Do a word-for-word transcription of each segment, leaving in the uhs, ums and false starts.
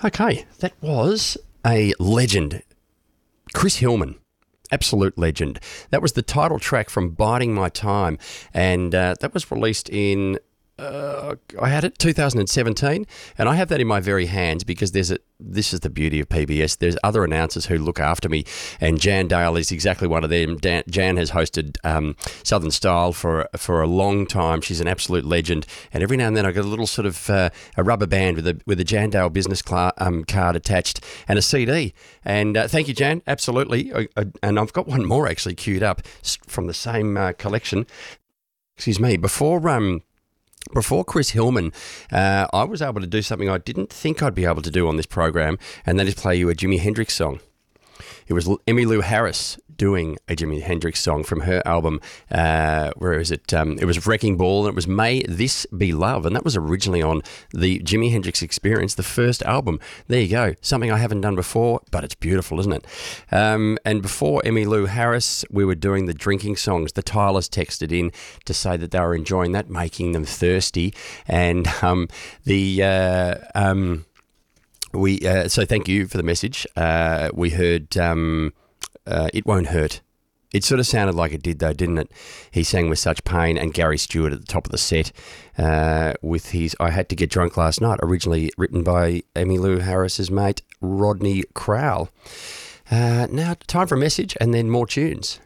Okay, that was a legend. Chris Hillman. Absolute legend. That was the title track from Biding My Time, and uh, that was released in, uh, I had it, two thousand seventeen, and I have that in my very hands because there's a, this is the beauty of P B S. There's other announcers who look after me, and Jan Dale is exactly one of them. Dan, Jan has hosted um, Southern Style for for a long time. She's an absolute legend, and every now and then I get a little sort of uh, a rubber band with a with a Jan Dale business cla- um, card attached and a C D. And uh, thank you, Jan. Absolutely. I, I, and I've got one more actually queued up from the same uh, collection. Excuse me. Before um. Before Chris Hillman, uh, I was able to do something I didn't think I'd be able to do on this program, and that is play you a Jimi Hendrix song. It was Emmylou Harris doing a Jimi Hendrix song from her album, uh, where is it? Um, it was Wrecking Ball, and it was May This Be Love, and that was originally on the Jimi Hendrix Experience, the first album. There you go. Something I haven't done before, but it's beautiful, isn't it? Um, and before Emmylou Harris, we were doing the drinking songs. The Tylers texted in to say that they were enjoying that, making them thirsty, and um, the... Uh, um, We uh, so thank you for the message. Uh, we heard um, uh, It Won't Hurt. It sort of sounded like it did though, didn't it? He sang with such pain, and Gary Stewart at the top of the set uh, with his I Had to Get Drunk Last Night, originally written by Emmylou Harris's mate Rodney Crowell. Uh, now time for a message and then more tunes.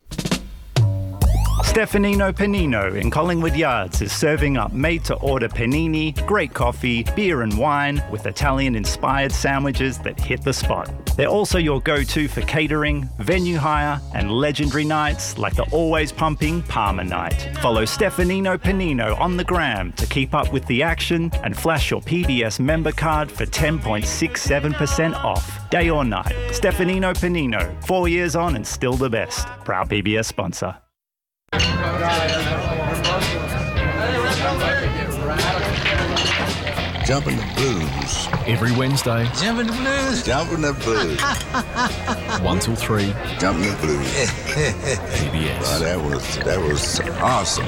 Stefanino Panino in Collingwood Yards is serving up made-to-order panini, great coffee, beer and wine with Italian-inspired sandwiches that hit the spot. They're also your go-to for catering, venue hire and legendary nights like the always-pumping Parma Night. Follow Stefanino Panino on the gram to keep up with the action and flash your P B S member card for ten point six seven percent off, day or night. Stefanino Panino, four years on and still the best. Proud P B S sponsor. Jumping the blues. Every Wednesday. Jumping the blues. Jumping the blues. One till three. Jumping the blues. P B S. Wow, that was that was awesome.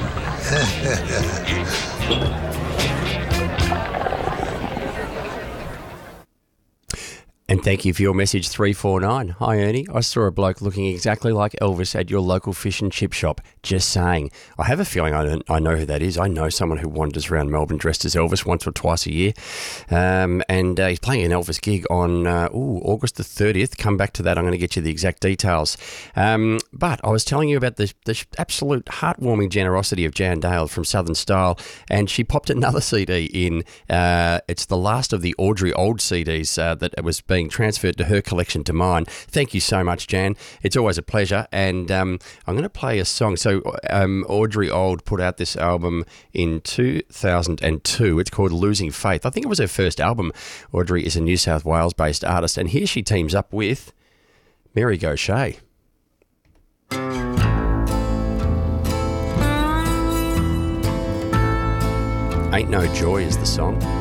And thank you for your message, three four nine. Hi, Ernie. I saw a bloke looking exactly like Elvis at your local fish and chip shop. Just saying. I have a feeling I, don't, I know who that is. I know someone who wanders around Melbourne dressed as Elvis once or twice a year. Um, and uh, he's playing an Elvis gig on uh, ooh, August the thirtieth. Come back to that. I'm going to get you the exact details. Um, but I was telling you about the, the absolute heartwarming generosity of Jan Dale from Southern Style, and she popped another C D in. Uh, it's the last of the Audrey Old C Ds uh, that was being being transferred to her collection to mine. Thank you so much, Jan. It's always a pleasure. And um, I'm going to play a song. So um, Audrey Old put out this album in two thousand two. It's called Losing Faith. I think it was her first album. Audrey is a New South Wales-based artist. And here she teams up with Mary Gauthier. Ain't No Joy is the song.